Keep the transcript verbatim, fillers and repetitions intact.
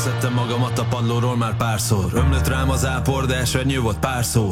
Leszedtem magamat a padlóról már párszor. Ömlött rám az ápor, de esernyő volt pár szó.